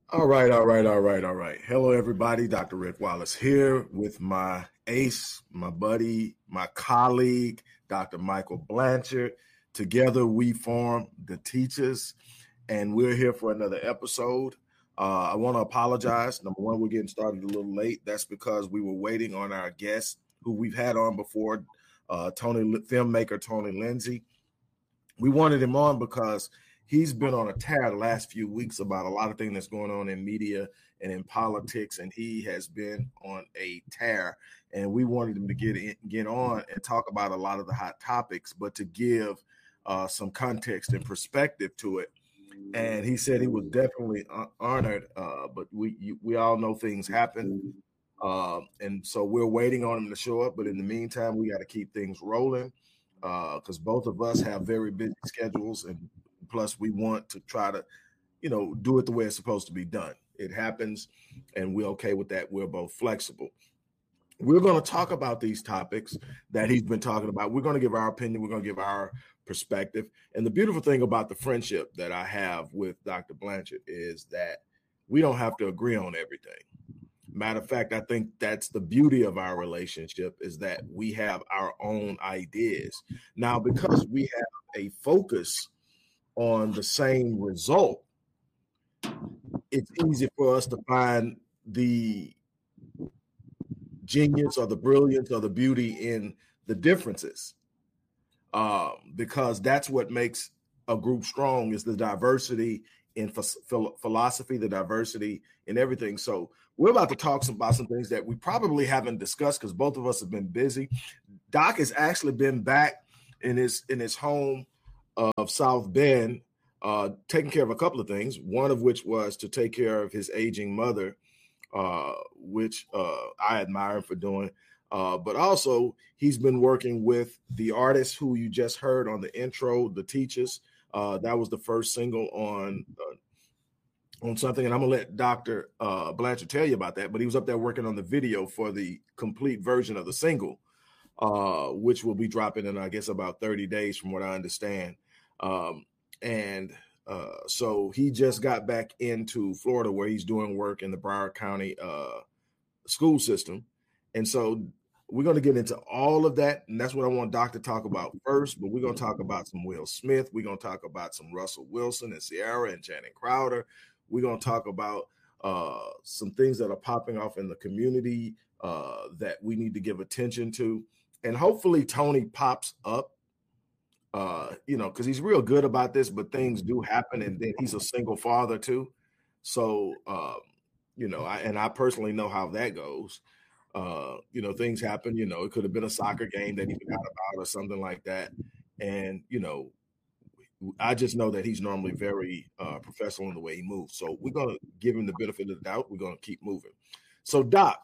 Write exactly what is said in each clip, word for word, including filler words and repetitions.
All right, all right, all right, all right. Hello, everybody. Doctor Rick Wallace here with my ace, my buddy, my colleague, Doctor Michael Blanchard. Together, we form the Teachers, and we're here for another episode. Uh, I want to apologize. Number one, we're getting started a little late. That's because we were waiting on our guest who we've had on before, uh, Tony, filmmaker Tony Lindsay. We wanted him on because he's been on a tear the last few weeks about a lot of things that's going on in media and in politics, and he has been on a tear. And we wanted him to get in, get on and talk about a lot of the hot topics, but to give uh, some context and perspective to it. And he said he was definitely honored, uh, but we you, we all know things happen, uh, and so we're waiting on him to show up. But in the meantime, we got to keep things rolling because uh, both of us have very busy schedules, and plus we want to try to, you know, do it the way it's supposed to be done. It happens, and we're okay with that. We're both flexible. We're going to talk about these topics that he's been talking about. We're going to give our opinion. We're going to give our perspective. And the beautiful thing about the friendship that I have with Doctor Blanchard is that we don't have to agree on everything. Matter of fact, I think that's the beauty of our relationship is that we have our own ideas. Now, because we have a focus on the same result, it's easy for us to find the genius or the brilliance or the beauty in the differences, um, because that's what makes a group strong is the diversity in ph- philosophy, the diversity in everything. So we're about to talk about some things that we probably haven't discussed because both of us have been busy. Doc has actually been back in his in his home of South Bend, uh, taking care of a couple of things, one of which was to take care of his aging mother, uh, which uh, I admire him for doing. Uh, but also, he's been working with the artists who you just heard on the intro, the Teachers. Uh, that was the first single on uh, on something, and I'm gonna let Doctor Uh, Blanchard tell you about that. But he was up there working on the video for the complete version of the single, uh, which will be dropping in, I guess, about thirty days, from what I understand. Um, and uh, so he just got back into Florida, where he's doing work in the Broward County uh, school system, and so we're going to get into all of that, and that's what I want Doc to talk about first. But we're going to talk about some Will Smith. We're going to talk about some Russell Wilson and Ciara and Channing Crowder. We're going to talk about uh, some things that are popping off in the community uh, that we need to give attention to, and hopefully Tony pops up. Uh, you know, because he's real good about this, but things do happen, and then he's a single father too. So, um, you know, I, and I personally know how that goes. Uh, you know, things happen. You know, it could have been a soccer game that he forgot about or something like that. And, you know, I just know that he's normally very uh, professional in the way he moves. So we're going to give him the benefit of the doubt. We're going to keep moving. So, Doc,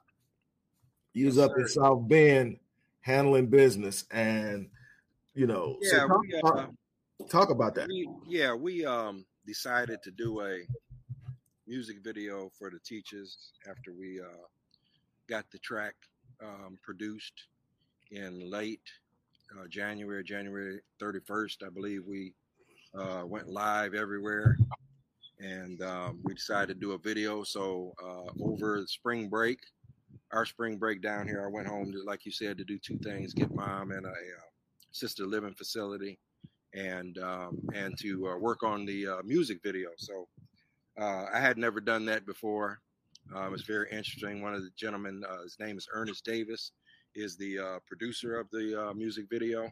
he was Yes, up sir. in South Bend handling business. And, you know, so Yeah, talk, we, uh, talk, talk about that. we yeah we um decided to do a music video for the Teachers after we uh got the track um, produced in late uh, January, January thirty-first, I believe. We uh, went live everywhere, and um, we decided to do a video. So uh, over the spring break, our spring break down here, I went home to, like you said, to do two things: get mom in a, uh sister living facility, and um, and to uh, work on the uh, music video. So uh, I had never done that before. Um, it's very interesting. One of the gentlemen, uh, his name is Ernest Davis, is the uh, producer of the uh, music video,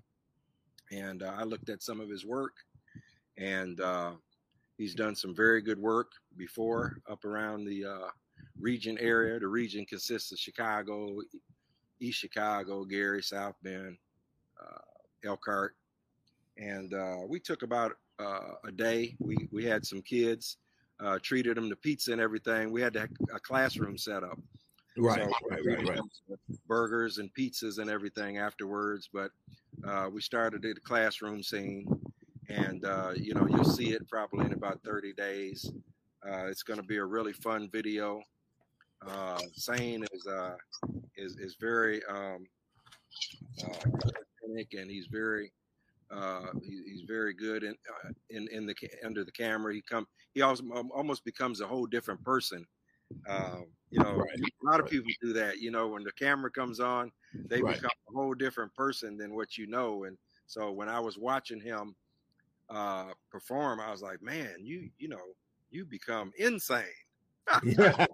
and uh, I looked at some of his work, and uh, he's done some very good work before up around the uh, region area. The region consists of Chicago, East Chicago, Gary, South Bend, uh, Elkhart, and uh, we took about uh, a day. We we had some kids, uh, treated them to pizza and everything. We had a, a classroom set up, Right, so right, right, right. burgers and pizzas and everything afterwards. But uh, we started at the classroom scene, and uh, you know you'll see it probably in about thirty days. Uh, it's going to be a really fun video. Uh, Sane is uh, is is very um, uh, and he's very Uh, he, he's very good in uh, in in the under the camera. He come he also almost becomes a whole different person. Uh, you know, Right. a lot of Right. people do that. You know, when the camera comes on, they Right. become a whole different person than what you know. And so when I was watching him uh, perform, I was like, man, you you know, you become insane. Yeah.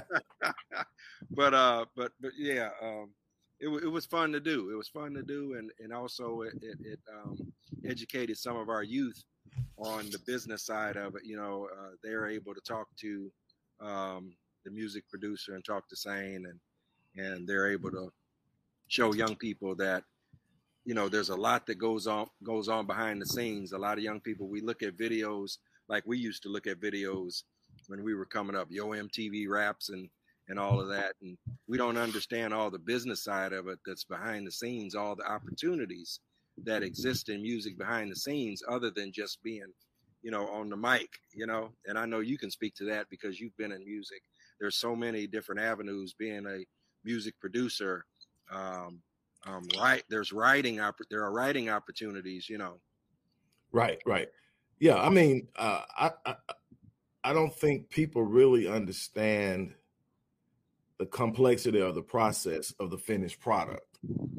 but uh, but but yeah, um, it it was fun to do. It was fun to do, and and also it it, it um, educated some of our youth on the business side of it. You know, uh, they're able to talk to um, the music producer and talk to Sane, and and they're able to show young people that, you know, there's a lot that goes on goes on behind the scenes. A lot of young people, we look at videos like we used to look at videos when we were coming up, Yo M T V Raps and and all of that, and we don't understand all the business side of it that's behind the scenes, all the opportunities that exist in music behind the scenes, other than just being, you know, on the mic, you know. And I know you can speak to that because you've been in music. There's so many different avenues being a music producer. Um, um, right, there's writing. There are writing opportunities, you know. Right, right. Yeah, I mean, uh, I, I I don't think people really understand the complexity of the process of the finished product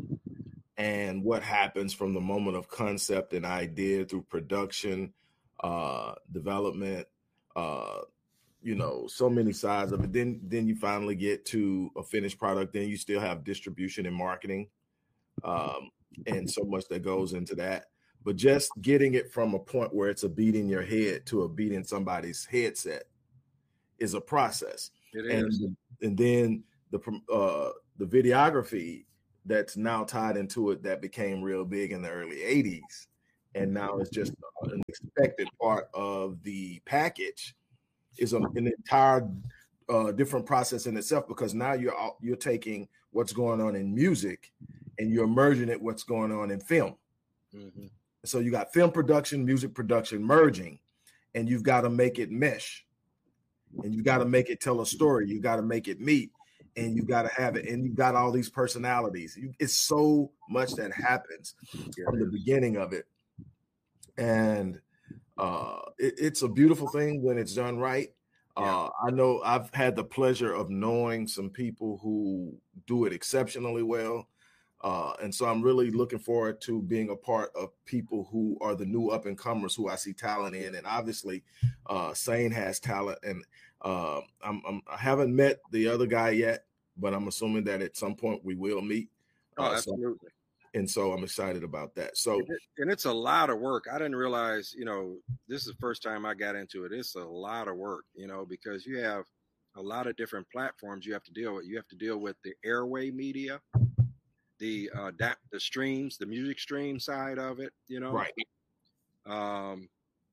and what happens from the moment of concept and idea through production, uh, development, uh, you know, so many sides of it. Then, then you finally get to a finished product. Then you still have distribution and marketing, um, and so much that goes into that. But just getting it from a point where it's a beat in your head to a beat in somebody's headset is a process. It and is. and then the uh, the videography that's now tied into it that became real big in the early eighties, and now it's just an expected part of the package, is an entire uh, different process in itself, because now you're you're taking what's going on in music and you're merging it what's going on in film. Mm-hmm. So you got film production, music production merging, and you've got to make it mesh, and you got to make it tell a story. You got to make it meet, and you got to have it, and you've got all these personalities. You, it's so much that happens yeah, from the beginning of it, and uh, it, it's a beautiful thing when it's done right. Yeah. Uh, I know I've had the pleasure of knowing some people who do it exceptionally well. Uh, and so I'm really looking forward to being a part of people who are the new up and comers who I see talent in. And obviously, uh, Sane has talent. And uh, I'm, I'm, I haven't met the other guy yet, but I'm assuming that at some point we will meet. Oh, uh, absolutely. So, and so I'm excited about that. So, and, it, and it's a lot of work. I didn't realize, you know, this is the first time I got into it. It's a lot of work, you know, because you have a lot of different platforms you have to deal with. You have to deal with the airway media, the uh, da- the streams, the music stream side of it, you know. Right. Um,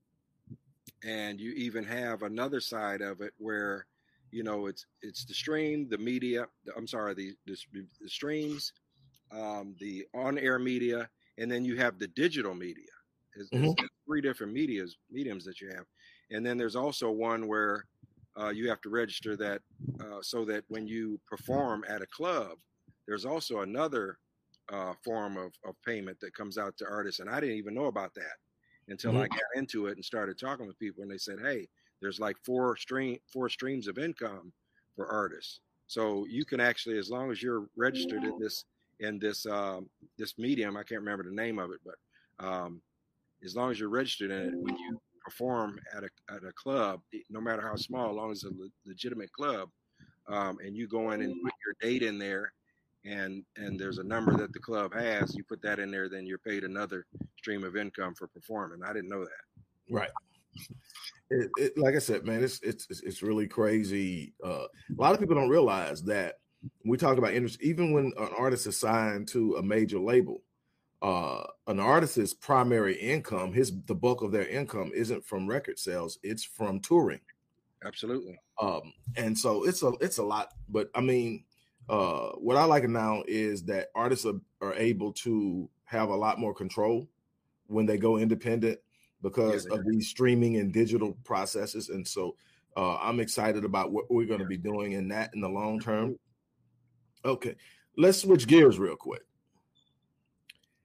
and you even have another side of it where, you know, it's it's the stream, the media. The, I'm sorry, the the, the streams. Um, the on-air media, and then you have the digital media. It's, mm-hmm. it's three different medias, mediums that you have. And then there's also one where uh, you have to register that uh, so that when you perform at a club, there's also another uh, form of, of payment that comes out to artists. And I didn't even know about that until mm-hmm. I got into it and started talking with people. And they said, hey, there's like four stream, four streams of income for artists. So you can actually, as long as you're registered in this in this um, this medium, I can't remember the name of it, but um, as long as you're registered in it, when you perform at a at a club, no matter how small, as long as it's a le- legitimate club, um, and you go in and put your date in there, and and there's a number that the club has, you put that in there, then you're paid another stream of income for performing. I didn't know that. Right. It, it, like I said, man, it's it's it's really crazy. Uh, a lot of people don't realize that. We talk about industry, even when an artist is signed to a major label, uh, an artist's primary income, his the bulk of their income isn't from record sales; it's from touring. Absolutely. Um, and so it's a it's a lot. But I mean, uh, what I like now is that artists are, are able to have a lot more control when they go independent because yeah, of these streaming and digital processes. And so uh, I'm excited about what we're going to be doing in that in the long term. Okay, let's switch gears real quick.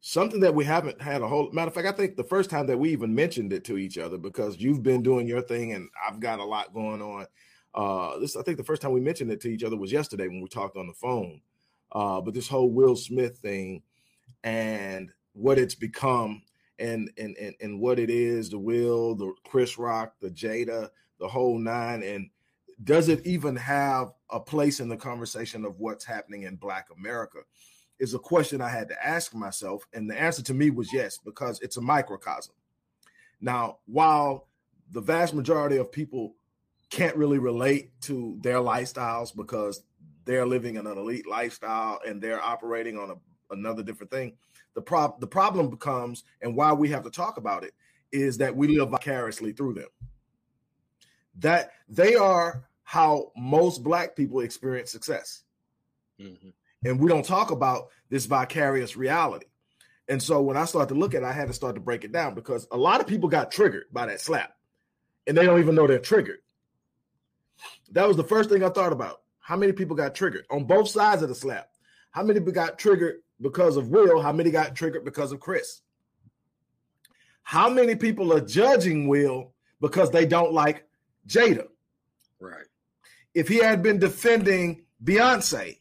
something that we haven't had a whole matter of fact, I think the first time that we even mentioned it to each other, because you've been doing your thing and I've got a lot going on. Uh, this, I think the first time we mentioned it to each other was yesterday when we talked on the phone. Uh, but this whole Will Smith thing and what it's become and, and, and, and what it is, the Will, the Chris Rock, the Jada, the whole nine. And does it even have a place in the conversation of what's happening in Black America is a question I had to ask myself. And the answer to me was yes, because it's a microcosm. Now, while the vast majority of people can't really relate to their lifestyles because they're living an elite lifestyle and they're operating on a, another different thing, the, prob- the problem becomes, and why we have to talk about it, is that we live vicariously through them. That they are how most Black people experience success. Mm-hmm. And we don't talk about this vicarious reality. And so when I started to look at it, I had to start to break it down because a lot of people got triggered by that slap and they don't even know they're triggered. That was the first thing I thought about. How many people got triggered on both sides of the slap? How many got triggered because of Will? How many got triggered because of Chris? How many people are judging Will because they don't like Jada? Right. If he had been defending Beyonce,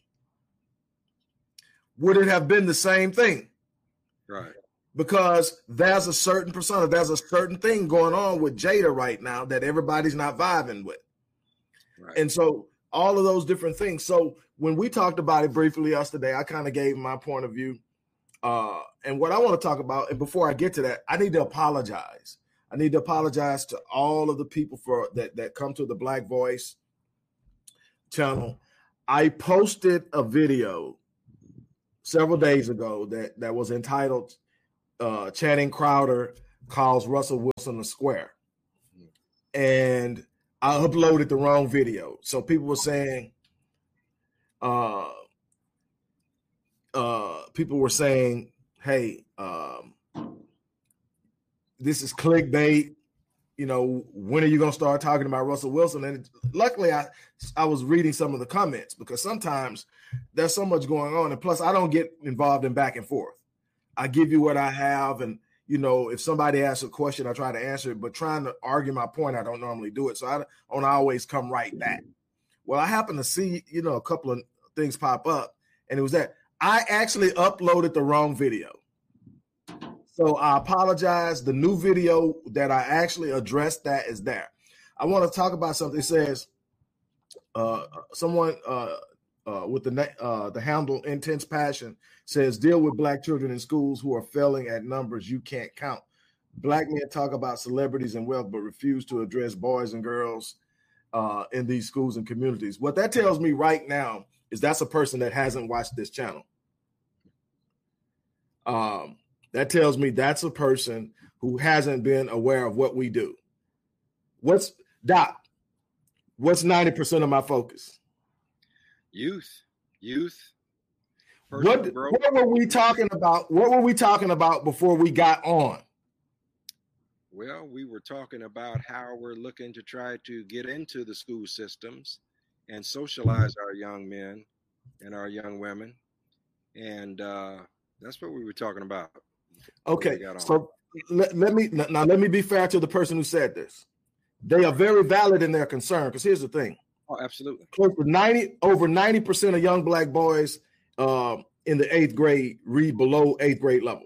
would it have been the same thing? Right. Because there's a certain persona, there's a certain thing going on with Jada right now that everybody's not vibing with. Right. And so all of those different things. So when we talked about it briefly yesterday, I kind of gave my point of view. Uh, and what I want to talk about, and before I get to that, I need to apologize. I need to apologize to all of the people for that, that come to the Black Voice channel. I posted a video several days ago that, that was entitled uh, Channing Crowder Calls Russell Wilson a Square. And I uploaded the wrong video. So people were saying, uh, uh, people were saying, hey, um, this is clickbait. You know, when are you going to start talking about Russell Wilson? And it, luckily, I I was reading some of the comments because sometimes there's so much going on. And plus, I don't get involved in back and forth. I give you what I have. And, you know, if somebody asks a question, I try to answer it. But trying to argue my point, I don't normally do it. So I don't always come right back. Well, I happened to see, you know, a couple of things pop up. And it was that I actually uploaded the wrong video. So I apologize. The new video that I actually addressed that is there. I want to talk about something. It says uh, someone uh, uh, with the uh, the handle Intense Passion says, deal with Black children in schools who are failing at numbers you can't count. Black men talk about celebrities and wealth, but refuse to address boys and girls uh, in these schools and communities. What that tells me right now is that's a person that hasn't watched this channel. Um. That tells me that's a person who hasn't been aware of what we do. What's Doc? What's ninety percent of my focus? Youth, youth. What, what were we talking about? What were we talking about before we got on? Well, we were talking about how we're looking to try to get into the school systems and socialize our young men and our young women. And uh, that's what we were talking about. Okay, so let, let me now let me be fair to the person who said this. They are very valid in their concern, because here's the thing. Oh, absolutely. Close to ninety, over ninety percent of young Black boys uh, in the eighth grade read below eighth grade level.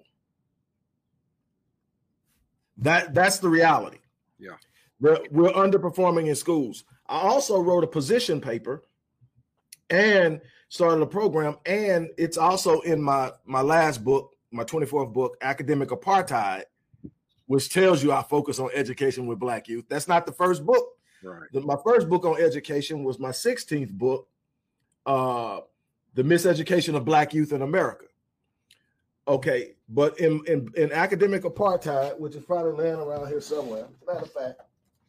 That that's the reality. Yeah, we're, we're underperforming in schools. I also wrote a position paper and started a program, and it's also in my my last book, my twenty-fourth book, Academic Apartheid, which tells you I focus on education with Black youth. That's not the first book. Right. The, my first book on education was my sixteenth book, uh, The Miseducation of Black Youth in America. Okay, but in, in, in Academic Apartheid, which is probably laying around here somewhere, matter of fact,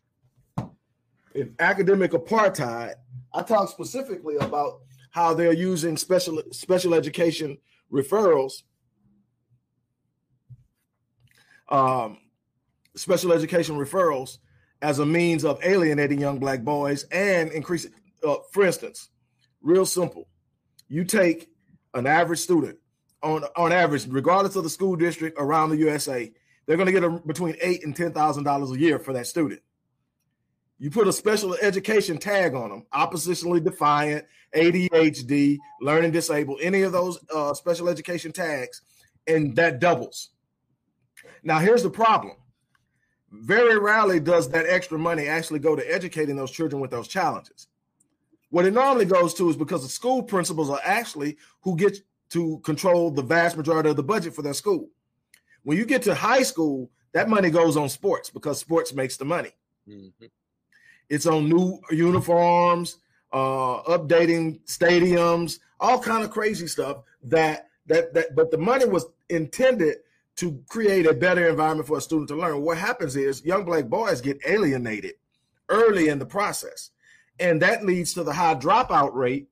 in Academic Apartheid, I talk specifically about how they're using special special education referrals Um, special education referrals as a means of alienating young Black boys and increasing, uh, for instance, real simple. You take an average student, on, on average, regardless of the school district around the U S A, they're going to get a, between eight and ten thousand dollars a year for that student. You put a special education tag on them, oppositionally defiant, A D H D, learning disabled, any of those uh, special education tags, and that doubles. Now, here's the problem. Very rarely does that extra money actually go to educating those children with those challenges. What it normally goes to is because the school principals are actually who get to control the vast majority of the budget for their school. When you get to high school, that money goes on sports because sports makes the money. Mm-hmm. It's on new uniforms, uh, updating stadiums, all kind of crazy stuff that, that, that, but the money was intended to create a better environment for a student to learn. What happens is young black boys get alienated early in the process, and that leads to the high dropout rate.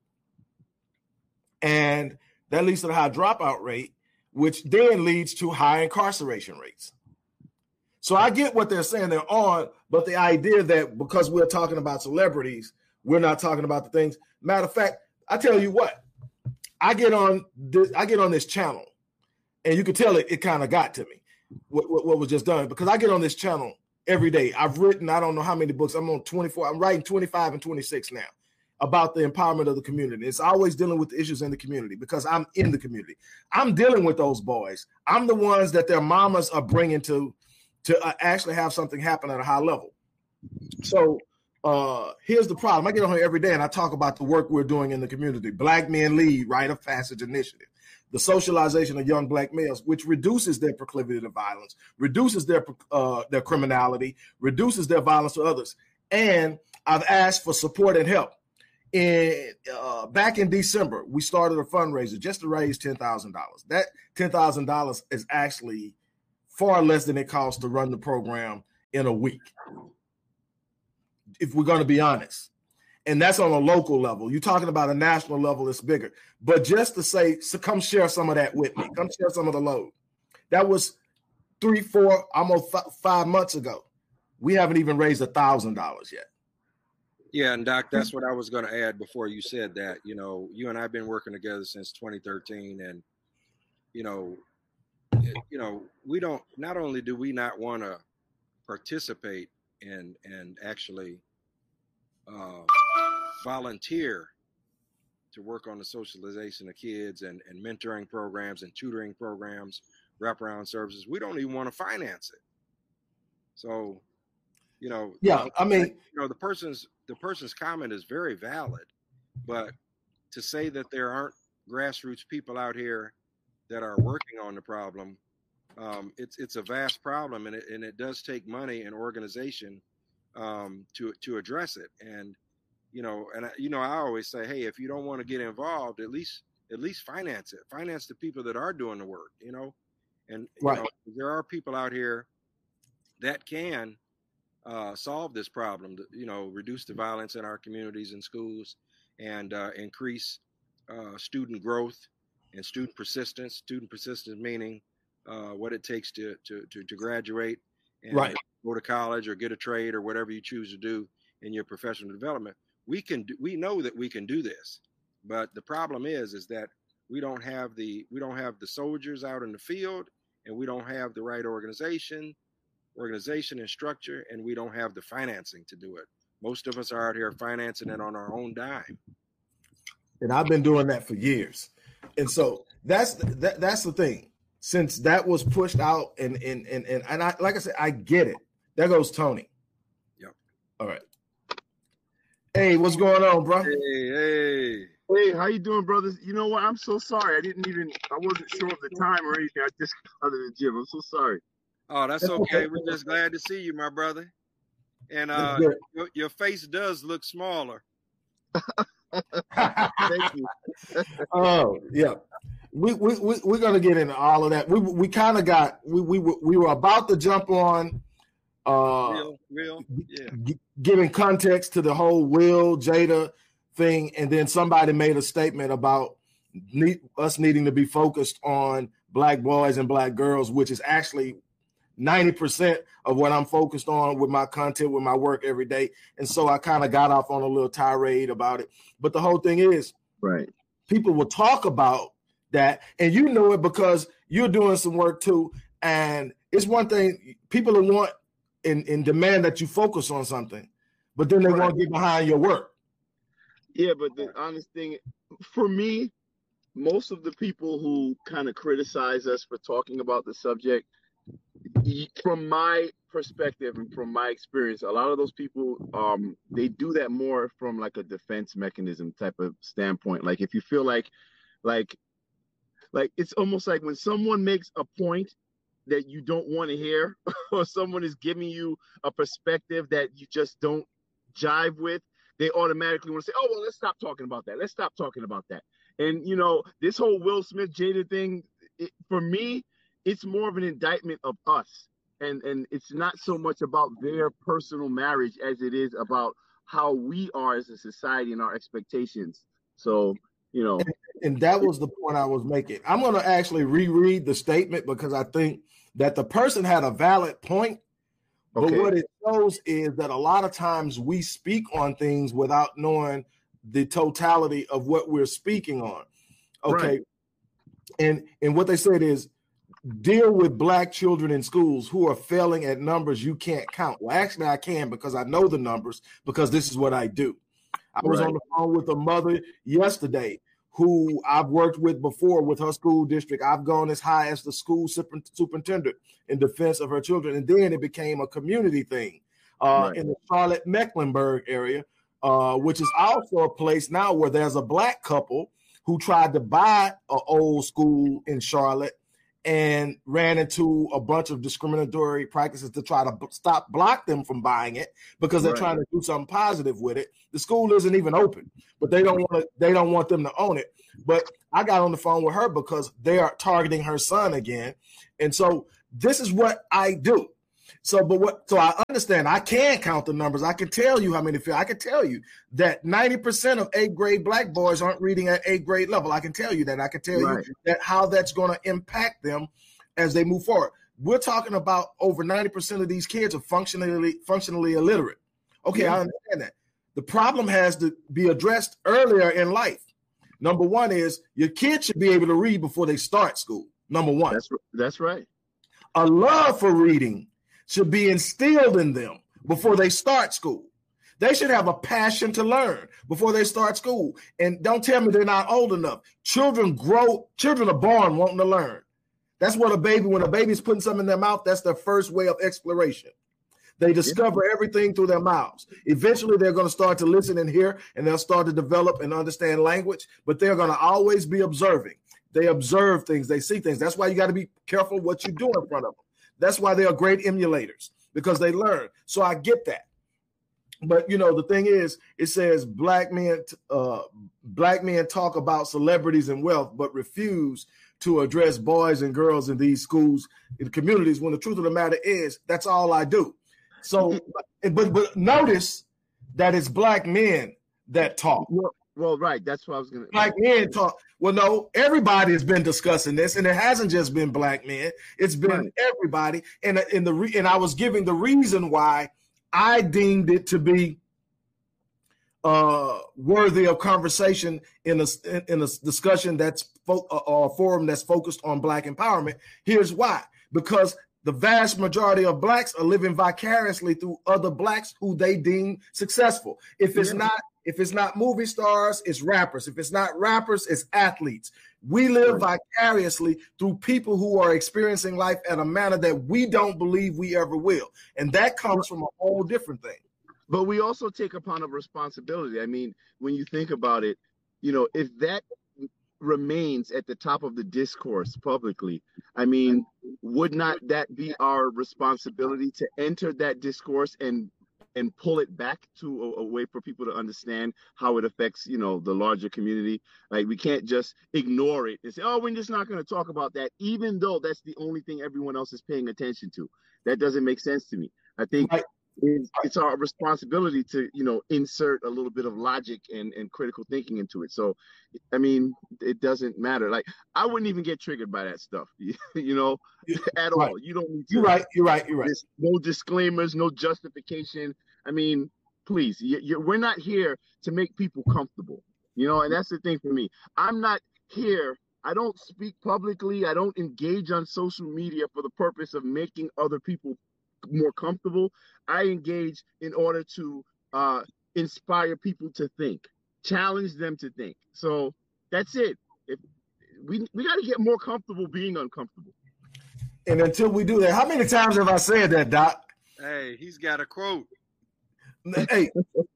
And that leads to the high dropout rate, which then leads to high incarceration rates. So I get what they're saying they're on, but the idea that because we're talking about celebrities, we're not talking about the things. Matter of fact, I tell you what, I get on this, I get on this channel, and you can tell it, it kind of got to me, what, what, what was just done, because I get on this channel every day. I've written, I don't know how many books. I'm on twenty-four. I'm writing twenty-five and twenty-six now about the empowerment of the community. It's always dealing with the issues in the community because I'm in the community. I'm dealing with those boys. I'm the ones that their mamas are bringing to, to uh, actually have something happen at a high level. So uh, here's the problem. I get on here every day and I talk about the work we're doing in the community. Black Men Lead, Rite of Passage Initiative. The socialization of young black males, which reduces their proclivity to violence, reduces their uh, their criminality, reduces their violence to others. And I've asked for support and help. In uh, back in December, we started a fundraiser just to raise ten thousand dollars. That ten thousand dollars is actually far less than it costs to run the program in a week, if we're going to be honest. And that's on a local level. You're talking about a national level, it's bigger. But just to say, so come share some of that with me. Come share some of the load. That was three, four, almost f- five months ago. We haven't even raised a thousand dollars yet. Yeah, and Doc, that's what I was going to add before you said that. You know, you and I have been working together since twenty thirteen, and you know, you know, we don't. Not only do we not want to participate in and actually uh, volunteer to work on the socialization of kids and, and mentoring programs and tutoring programs, wraparound services, we don't even want to finance it. So, you know, yeah, I mean, you know, the person's the person's comment is very valid, but to say that there aren't grassroots people out here that are working on the problem, um, it's it's a vast problem, and it and it does take money and organization um, to to address it. And you know, and I, you know, I always say, hey, if you don't want to get involved, at least at least finance it. Finance the people that are doing the work. You know, and right. you know, there are people out here that can uh, solve this problem. You know, reduce the violence in our communities and schools, and uh, increase uh, student growth and student persistence. Student persistence meaning uh, what it takes to to to, to graduate and right. go to college or get a trade or whatever you choose to do in your professional development. We can do, we know that we can do this, but the problem is is that we don't have the we don't have the soldiers out in the field, and we don't have the right organization, organization and structure, and we don't have the financing to do it. Most of us are out here financing it on our own dime. And I've been doing that for years, and so that's that, that's the thing. Since that was pushed out, and and and and, and I like I said, I get it. There goes Tony. Yep. All right. Hey, what's going on, bro? Hey, hey. Hey, how you doing, brothers? You know what? I'm so sorry. I didn't even, I wasn't sure of the time or anything. I just got out of the gym. I'm so sorry. Oh, that's okay. We're just glad to see you, my brother. And uh, your, your face does look smaller. Thank you. Oh, yeah. We, we, we, we're going to get into all of that. We we kind of got, we, we, we were about to jump on uh, real, real, yeah. G- giving context to the whole Will Jada thing, and then somebody made a statement about need, us needing to be focused on black boys and black girls, which is actually ninety percent of what I'm focused on with my content, with my work every day. And so I kind of got off on a little tirade about it. But the whole thing is, right? People will talk about that, and you know it because you're doing some work too. And it's one thing people will want and, and demand that you focus on something, but then they Right. won't get behind your work. Yeah, but the honest thing, for me, most of the people who kind of criticize us for talking about the subject, y- from my perspective and from my experience, a lot of those people, um, they do that more from like a defense mechanism type of standpoint. Like if you feel like, like, like it's almost like when someone makes a point that you don't want to hear, or someone is giving you a perspective that you just don't jive with, they automatically want to say, oh, well, let's stop talking about that. Let's stop talking about that. And, you know, this whole Will Smith Jada thing, it, for me, it's more of an indictment of us. And, and it's not so much about their personal marriage as it is about how we are as a society and our expectations. So, you know. And that was the point I was making. I'm going to actually reread the statement because I think that the person had a valid point. But Okay. what it shows is that a lot of times we speak on things without knowing the totality of what we're speaking on. Okay. Right. And and what they said is deal with black children in schools who are failing at numbers you can't count. Well, actually, I can because I know the numbers because this is what I do. I was Right. on the phone with a mother yesterday who I've worked with before with her school district. I've gone as high as the school super, superintendent in defense of her children. And then it became a community thing uh, Right. in the Charlotte Mecklenburg area, uh, which is also a place now where there's a black couple who tried to buy an old school in Charlotte and ran into a bunch of discriminatory practices to try to b- stop, block them from buying it because they're Right. trying to do something positive with it. The school isn't even open, but they don't want to, they don't want them to own it. But I got on the phone with her because they are targeting her son again. And so this is what I do. So, but what, so I understand I can count the numbers. I can tell you how many feel. I can tell you that ninety percent of eighth grade black boys aren't reading at eighth grade level. I can tell you that. I can tell Right. you that how that's going to impact them as they move forward. We're talking about over ninety percent of these kids are functionally, functionally illiterate. Okay. Yeah. I understand that. The problem has to be addressed earlier in life. Number one is your kids should be able to read before they start school. Number one. That's that's right. A love for reading should be instilled in them before they start school. They should have a passion to learn before they start school. And don't tell me they're not old enough. Children grow, children are born wanting to learn. That's what a baby, when a baby's putting something in their mouth, that's their first way of exploration. They discover everything through their mouths. Eventually, they're going to start to listen and hear, and they'll start to develop and understand language, but they're going to always be observing. They observe things, they see things. That's why you got to be careful what you do in front of them. That's why they are great emulators, because they learn. So I get that. But, you know, the thing is, it says black men, uh, black men talk about celebrities and wealth, but refuse to address boys and girls in these schools, in communities, when the truth of the matter is, that's all I do. So, but but notice that it's black men that talk. Well, well right. That's what I was going to. Black men talk. Well, no, everybody has been discussing this, and it hasn't just been black men. It's been Right. everybody. And in the re- and I was giving the reason why I deemed it to be uh, worthy of conversation in a in a discussion that's fo- or a forum that's focused on black empowerment. Here's why: because the vast majority of blacks are living vicariously through other blacks who they deem successful. If it's Yeah. not, if it's not movie stars, it's rappers. If it's not rappers, it's athletes. We live Right. vicariously through people who are experiencing life at a manner that we don't believe we ever will. And that comes from a whole different thing. But we also take upon a responsibility. I mean, when you think about it, you know, if that remains at the top of the discourse publicly, I mean, would not that be our responsibility to enter that discourse and and pull it back to a, a way for people to understand how it affects, you know, the larger community? Like, we can't just ignore it and say, oh, we're just not going to talk about that, even though that's the only thing everyone else is paying attention to. That doesn't make sense to me. I think Right. it's, it's our responsibility to, you know, insert a little bit of logic and, and critical thinking into it. So, I mean, it doesn't matter. Like, I wouldn't even get triggered by that stuff, you know, at Right. all. You don't need to. You're right. You're right. You're right. There's no disclaimers, no justification. I mean, please, you, you, we're not here to make people comfortable, you know, and that's the thing for me. I'm not here I don't speak publicly. I don't engage on social media for the purpose of making other people more comfortable. I engage in order to uh, inspire people to think, challenge them to think. So that's it. If we we got to get more comfortable being uncomfortable. And until we do that, how many times have I said that, Doc? Hey, he's got a quote. Hey,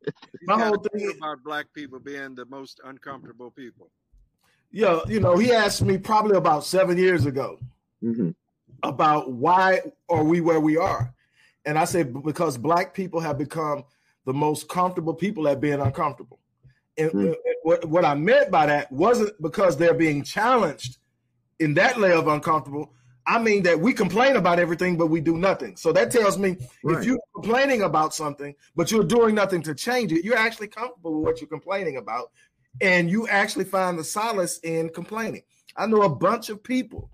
my whole thing about black people being the most uncomfortable people. Yeah, you know, he asked me probably about seven years ago mm-hmm. about why are we where we are. And I said, because black people have become the most comfortable people at being uncomfortable. And mm-hmm. what, what I meant by that wasn't because they're being challenged in that layer of uncomfortable. I mean that we complain about everything, but we do nothing. So that tells me right. if you're complaining about something, but you're doing nothing to change it, you're actually comfortable with what you're complaining about. And you actually find the solace in complaining. I know a bunch of people.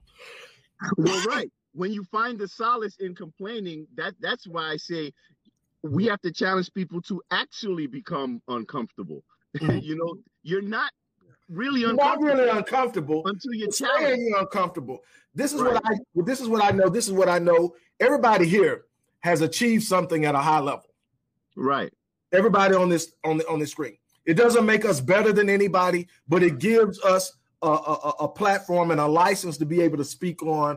Well, right. When you find the solace in complaining, that that's why I say we have to challenge people to actually become uncomfortable. Mm-hmm. You know, you're not really you're uncomfortable. Not really uncomfortable until you're challenged. You're uncomfortable. This is right. what I. This is what I know. This is what I know. Everybody here has achieved something at a high level. Right. Everybody on this on the on this screen. It doesn't make us better than anybody, but it gives us a, a, a platform and a license to be able to speak on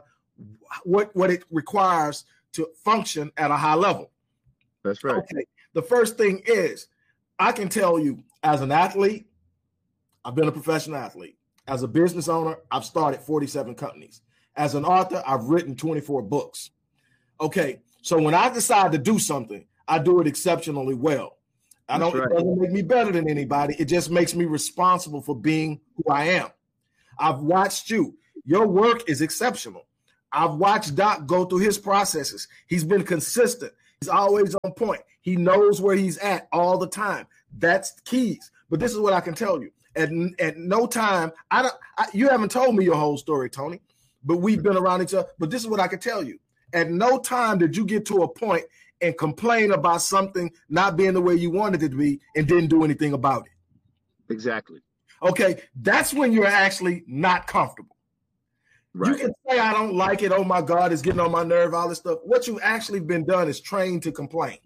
what, what it requires to function at a high level. That's right. Okay. The first thing is, I can tell you as an athlete, I've been a professional athlete. As a business owner, I've started forty-seven companies. As an author, I've written twenty-four books. Okay. So when I decide to do something, I do it exceptionally well. I don't, right. It doesn't make me better than anybody. It just makes me responsible for being who I am. I've watched you. Your work is exceptional. I've watched Doc go through his processes. He's been consistent. He's always on point. He knows where he's at all the time. That's the keys. But this is what I can tell you. At, at no time, I don't. I, you haven't told me your whole story, Tony, but we've been around each other. But this is what I can tell you. At no time did you get to a point and complain about something not being the way you wanted it to be and didn't do anything about it. Exactly. Okay, that's when you're actually not comfortable. Right. You can say, I don't like it. Oh, my God, it's getting on my nerve, all this stuff. What you've actually been done is trained to complain.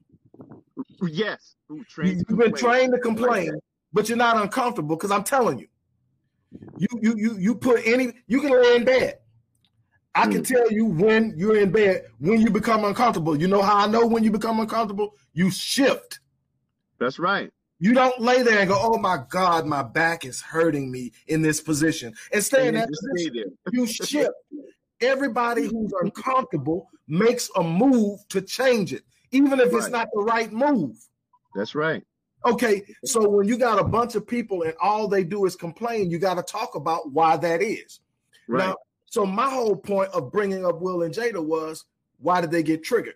Yes. Ooh, trained You've been trained to complain, like but you're not uncomfortable because I'm telling you, you, you, you, you put any, you can lay in bed. I can tell you when you're in bed, when you become uncomfortable. You know how I know when you become uncomfortable? You shift. That's right. You don't lay there and go, oh, my God, my back is hurting me in this position. And stay in that position. You shift. Everybody who's uncomfortable makes a move to change it, even if right. it's not the right move. That's right. Okay, so when you got a bunch of people and all they do is complain, you got to talk about why that is. Right. Now, so my whole point of bringing up Will and Jada was, why did they get triggered?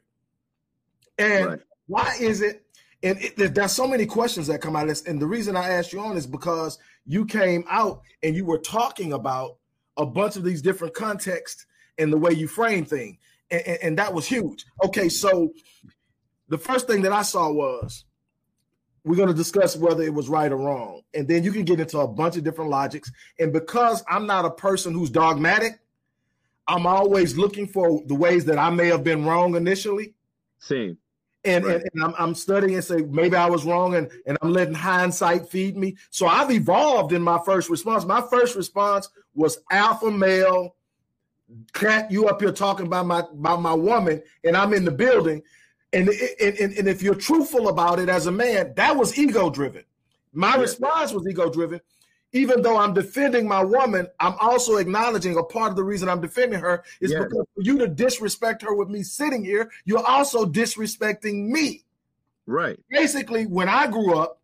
And right. why is it, and it, there's so many questions that come out of this, and the reason I asked you on is because you came out and you were talking about a bunch of these different contexts and the way you frame things, and, and, and that was huge. Okay, so the first thing that I saw was, we're going to discuss whether it was right or wrong. And then you can get into a bunch of different logics. And because I'm not a person who's dogmatic, I'm always looking for the ways that I may have been wrong initially. Same. And, right. and, and I'm, I'm studying and say, maybe I was wrong, and, and I'm letting hindsight feed me. So I've evolved in my first response. My first response was alpha male, cat, you up here talking about my, about my woman, and I'm in the building. And, and, and if you're truthful about it as a man, that was ego-driven. My yeah. response was ego-driven. Even though I'm defending my woman, I'm also acknowledging a part of the reason I'm defending her is yes. because for you to disrespect her with me sitting here, you're also disrespecting me. Right. Basically, when I grew up,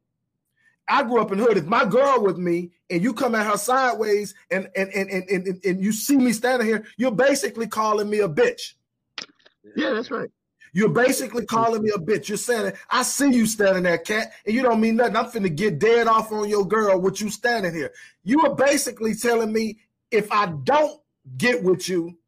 I grew up in the hood. If my girl with me and you come at her sideways and, and, and, and, and, and you see me standing here, you're basically calling me a bitch. Yeah, that's right. You're basically calling me a bitch. You're saying, I see you standing there, cat, and you don't mean nothing. I'm finna get dead off on your girl with you standing here. You are basically telling me if I don't get with you,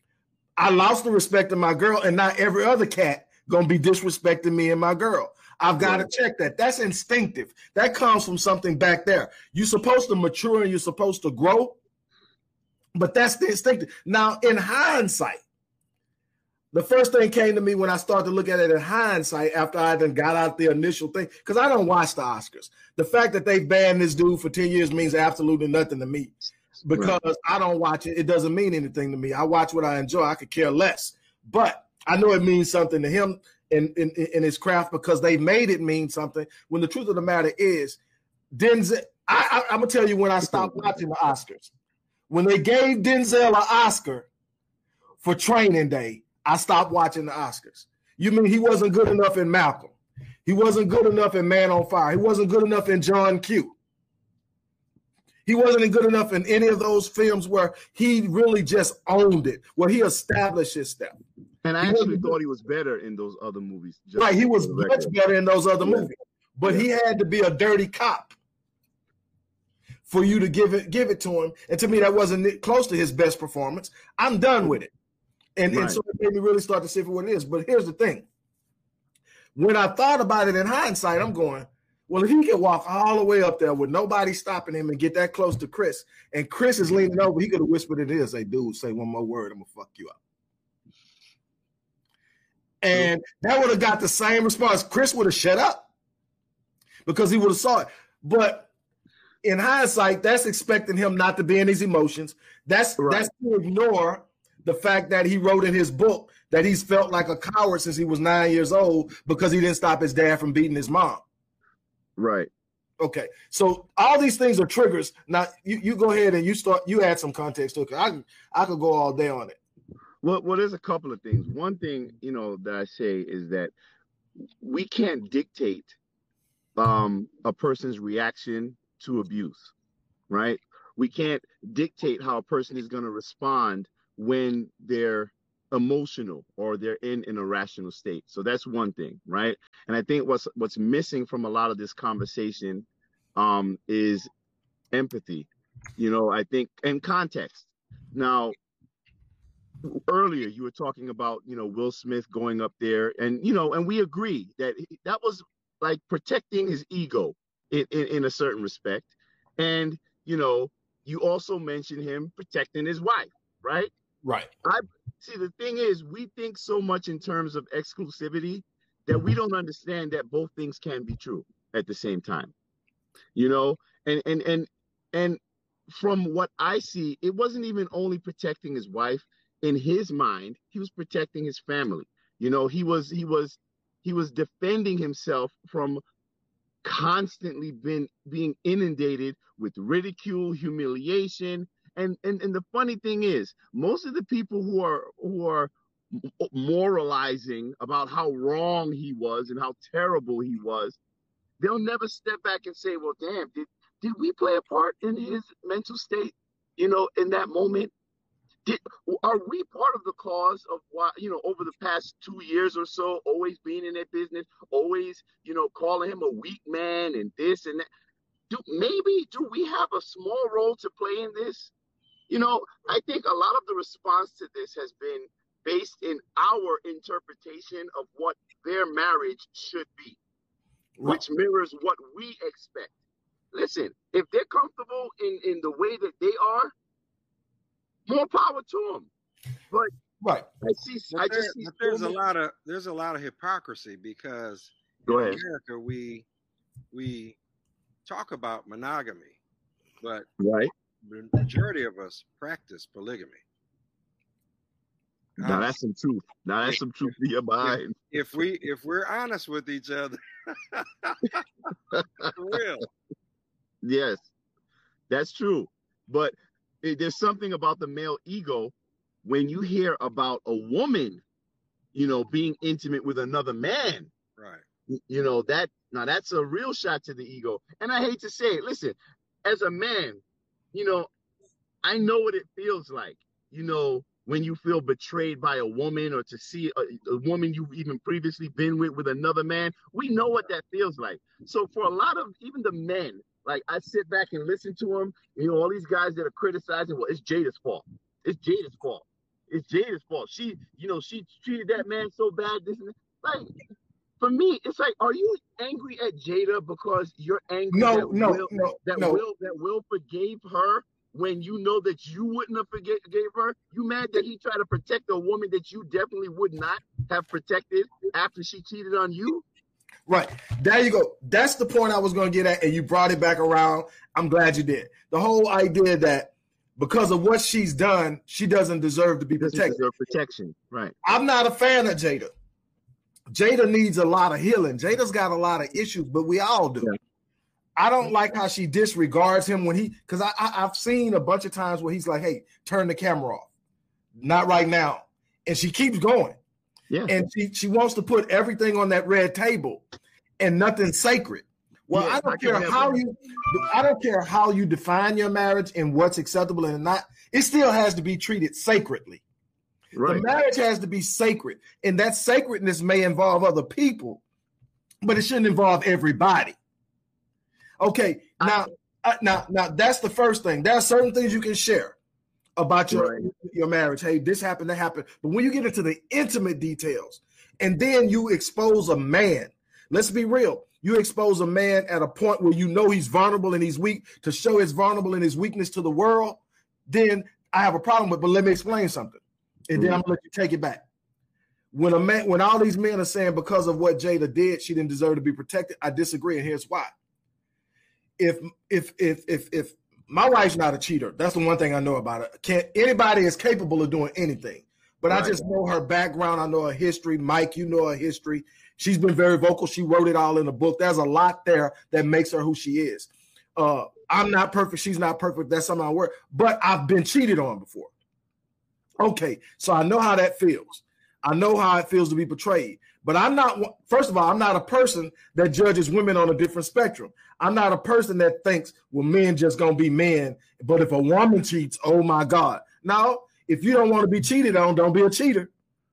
I lost the respect of my girl, and not every other cat gonna be disrespecting me and my girl. I've got to check that. That's instinctive. That comes from something back there. You're supposed to mature and you're supposed to grow. But that's the instinctive. Now, in hindsight, the first thing came to me when I started to look at it in hindsight after I then got out the initial thing, because I don't watch the Oscars. The fact that they banned this dude for ten years means absolutely nothing to me, because right. I don't watch it. It doesn't mean anything to me. I watch what I enjoy. I could care less. But I know it means something to him in, in, in his craft, because they made it mean something, when the truth of the matter is, Denzel, I, I, I'm going to tell you when I stopped watching the Oscars. When they gave Denzel an Oscar for Training Day, I stopped watching the Oscars. You mean he wasn't good enough in Malcolm? He wasn't good enough in Man on Fire. He wasn't good enough in John Q. He wasn't good enough in any of those films where he really just owned it, where he established his step. And I he actually thought he was better in those other movies. Right, he was much better in those other yeah. movies. But yeah. he had to be a dirty cop for you to give it give it to him. And to me, that wasn't close to his best performance. I'm done with it. And, right. and so it made me really start to see for what it is. But here's the thing. When I thought about it in hindsight, I'm going, well, if he can walk all the way up there with nobody stopping him and get that close to Chris, and Chris is leaning over, he could have whispered it in, say, dude, say one more word, I'm going to fuck you up. And that would have got the same response. Chris would have shut up because he would have saw it. But in hindsight, that's expecting him not to be in his emotions. That's, right. that's to ignore the fact that he wrote in his book that he's felt like a coward since he was nine years old because he didn't stop his dad from beating his mom. Right. Okay. So all these things are triggers. Now you, you go ahead and you start, you add some context to it. I I could go all day on it. Well, well, there's a couple of things. One thing, you know, that I say is that we can't dictate um, a person's reaction to abuse, right? We can't dictate how a person is going to respond when they're emotional or they're in an irrational state. So that's one thing, right? And I think what's what's missing from a lot of this conversation um, is empathy, you know, I think, and context. Now, earlier you were talking about, you know, Will Smith going up there, and, you know, and we agree that he, that was like protecting his ego in, in, in a certain respect. And, you know, you also mentioned him protecting his wife, right? Right. I see. The thing is, we think so much in terms of exclusivity that we don't understand that both things can be true at the same time. You know, and and and and from what I see, it wasn't even only protecting his wife. In his mind, he was protecting his family. You know, he was he was he was defending himself from constantly been being inundated with ridicule, humiliation. And, and and the funny thing is, most of the people who are who are moralizing about how wrong he was and how terrible he was, they'll never step back and say, well, damn, did, did we play a part in his mental state, you know, in that moment? Did, are we part of the cause of why, you know, over the past two years or so, always being in that business, always, you know, calling him a weak man and this and that? Do maybe do we have a small role to play in this? You know, I think a lot of the response to this has been based in our interpretation of what their marriage should be, right, which mirrors what we expect. Listen, if they're comfortable in, in the way that they are, more power to them. But right, I see. But I there, just see but there's so a lot of there's a lot of hypocrisy because Go in ahead. America we we talk about monogamy, but right. the majority of us practice polygamy. Now that's some truth. Now that's some truth to your mind. If, if we if we're honest with each other, for real. Yes, that's true. But it, there's something about the male ego when you hear about a woman, you know, being intimate with another man. Right. You know, that now that's a real shot to the ego. And I hate to say it. Listen, as a man, you know, I know what it feels like, you know, when you feel betrayed by a woman or to see a, a woman you've even previously been with with another man. We know what that feels like. So for a lot of even the men, like I sit back and listen to them, you know, all these guys that are criticizing, well, it's Jada's fault. It's Jada's fault. It's Jada's fault. She, you know, she treated that man so bad. This and that. Like, for me, it's like, are you angry at Jada because you're angry no, that no, Will, no, that no. Will that Will forgave her when you know that you wouldn't have forgave her? You mad that he tried to protect a woman that you definitely would not have protected after she cheated on you? Right. There you go. That's the point I was going to get at, and you brought it back around. I'm glad you did. The whole idea that because of what she's done, she doesn't deserve to be protected. Deserve protection. Right. I'm not a fan of Jada. Jada needs a lot of healing. Jada's got a lot of issues, but we all do. Yeah. I don't like how she disregards him when he, because I, I, I've seen a bunch of times where he's like, hey, turn the camera off. Not right now. And she keeps going. Yeah. And she, she wants to put everything on that red table and nothing's sacred. Well, yeah, I don't I care how it. you I don't care how you define your marriage and what's acceptable and not. It still has to be treated sacredly. Right. The marriage has to be sacred. And that sacredness may involve other people, but it shouldn't involve everybody. Okay, now, I, now, now that's the first thing. There are certain things you can share about your, right. your marriage. Hey, this happened, that happened. But when you get into the intimate details, and then you expose a man, let's be real. You expose a man at a point where you know he's vulnerable and he's weak to show his vulnerable and his weakness to the world, then I have a problem with. But let me explain something, and then mm-hmm. I'm gonna let you take it back. When a man, when all these men are saying because of what Jada did, she didn't deserve to be protected, I disagree, and here's why. If if if if if my wife's not a cheater, that's the one thing I know about her. Can't anybody is capable of doing anything, but right. I just know her background. I know her history. Mike, you know her history. She's been very vocal. She wrote it all in the book. There's a lot there that makes her who she is. Uh, I'm not perfect. She's not perfect. That's something I work. But I've been cheated on before. Okay, so I know how that feels. I know how it feels to be betrayed. But I'm not, first of all, I'm not a person that judges women on a different spectrum. I'm not a person that thinks, well, men just going to be men. But if a woman cheats, oh, my God. No, if you don't want to be cheated on, don't be a cheater.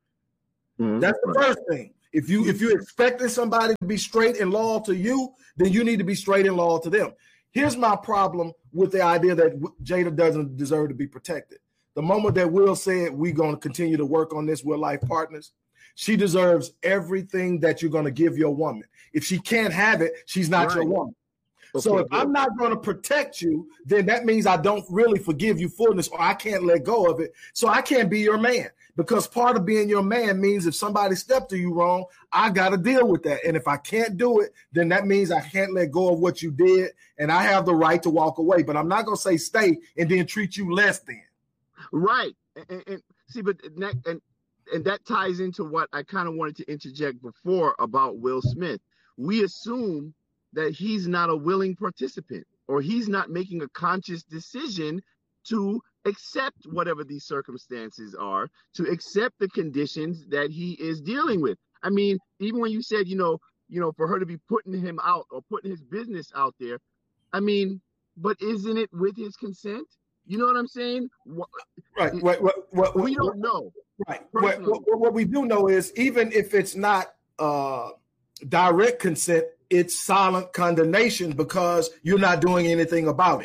Mm-hmm. That's the first thing. If you if you're expecting somebody to be straight and loyal to you, then you need to be straight and loyal to them. Here's my problem with the idea that Jada doesn't deserve to be protected. The moment that Will said we're going to continue to work on this, we're life partners, she deserves everything that you're going to give your woman. If she can't have it, she's not right. your woman. Okay, so if good. I'm not going to protect you, then that means I don't really forgive you fullness, or I can't let go of it. So I can't be your man, because part of being your man means if somebody stepped to you wrong, I got to deal with that. And if I can't do it, then that means I can't let go of what you did, and I have the right to walk away. But I'm not going to say stay and then treat you less than. Right. And, and see, but that, and and that ties into what I kind of wanted to interject before about Will Smith. We assume that he's not a willing participant, or he's not making a conscious decision to accept whatever these circumstances are, to accept the conditions that he is dealing with. I mean, even when you said, you know, you know, for her to be putting him out or putting his business out there, I mean, but isn't it with his consent? You know what I'm saying? What, right. What, what, what, we what, don't know. Right. What, what, what we do know is even if it's not uh, direct consent, it's silent condemnation because you're not doing anything about it.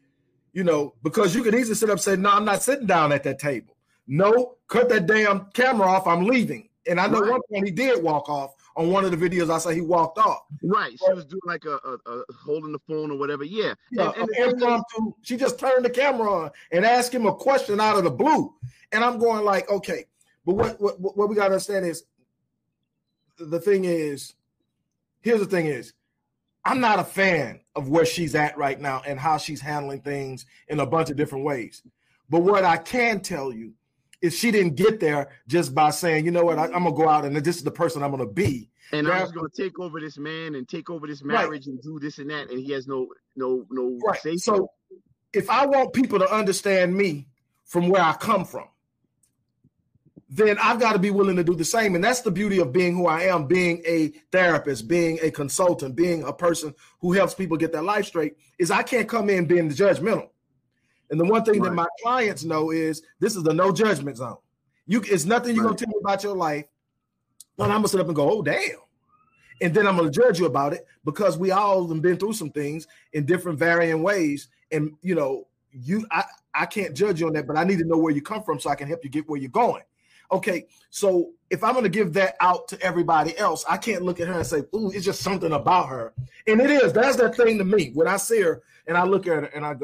You know, because you could easily sit up and say, no, I'm not sitting down at that table. No, cut that damn camera off. I'm leaving. And I know right. one point he did walk off on one of the videos. I say he walked off. Right. She was doing like a, a, a holding the phone or whatever. Yeah. yeah and, and impromptu, she just turned the camera on and asked him a question out of the blue. And I'm going like, okay, but what, what, what we got to understand is the thing is, here's the thing is, I'm not a fan of where she's at right now and how she's handling things in a bunch of different ways. But what I can tell you is she didn't get there just by saying, you know what, I, I'm going to go out and this is the person I'm going to be. And now, I'm just going to take over this man and take over this marriage right. and do this and that. And he has no, no, no right. say. So if I want people to understand me from where I come from, then I've got to be willing to do the same. And that's the beauty of being who I am, being a therapist, being a consultant, being a person who helps people get their life straight, is I can't come in being judgmental. And the one thing right. that my clients know is this is the no judgment zone. You, it's nothing you're right. going to tell me about your life. And I'm going to sit up and go, oh, damn. And then I'm going to judge you about it because we all have been through some things in different varying ways. And, you know, you, I, I can't judge you on that, but I need to know where you come from so I can help you get where you're going. Okay, so if I'm going to give that out to everybody else, I can't look at her and say, ooh, it's just something about her. And it is. That's that thing to me. When I see her and I look at her and I go,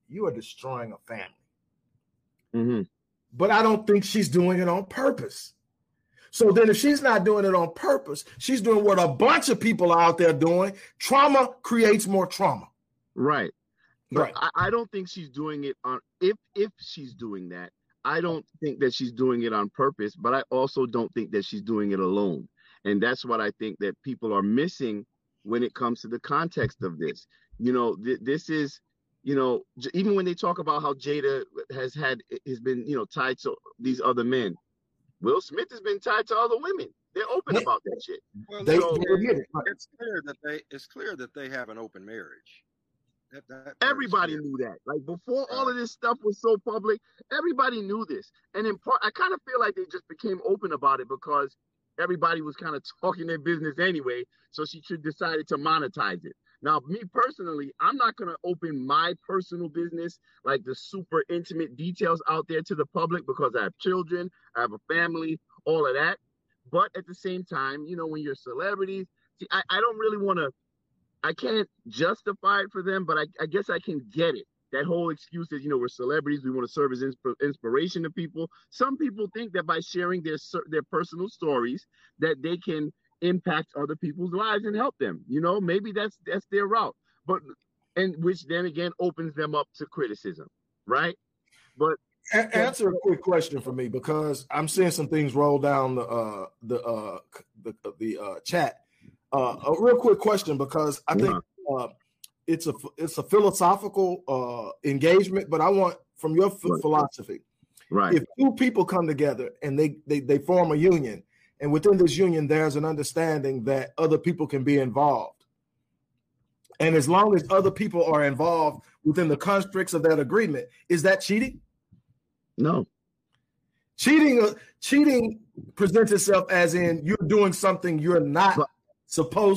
you are destroying a family. Mm-hmm. But I don't think she's doing it on purpose. So then if she's not doing it on purpose, she's doing what a bunch of people are out there doing. Trauma creates more trauma. Right. But Right. I, I don't think she's doing it on, if if she's doing that, I don't think that she's doing it on purpose, but I also don't think that she's doing it alone. And that's what I think that people are missing when it comes to the context of this. You know, th- this is, you know, j- even when they talk about how Jada has had, has been, you know, tied to these other men, Will Smith has been tied to other women. They're open Yeah. about that shit. Well, They, it's, they clear, admit it. it's clear that they it's clear that they have an open marriage. That, that part is Everybody clear. knew that. Like before all of this stuff was so public, everybody knew this. And in part, I kind of feel like they just became open about it because everybody was kind of talking their business anyway. So she should decided to monetize it. Now, me personally, I'm not going to open my personal business, like the super intimate details out there to the public because I have children, I have a family, all of that. But at the same time, you know, when you're celebrities, see, I, I don't really want to, I can't justify it for them, but I, I guess I can get it. That whole excuse is, you know, we're celebrities, we want to serve as insp- inspiration to people. Some people think that by sharing their their personal stories, that they can impact other people's lives and help them. You know, maybe that's that's their route. But and which then again opens them up to criticism, right? But A- answer a quick question for me because I'm seeing some things roll down the uh, the uh, the the uh, chat. Uh, a real quick question because I think uh, it's a it's a philosophical uh, engagement, but I want from your ph- Right. philosophy. right, If two people come together and they, they they form a union, and within this union there's an understanding that other people can be involved, and as long as other people are involved within the constricts of that agreement, is that cheating? no. Cheating, uh, cheating presents itself as in you're doing something you're not But- supposed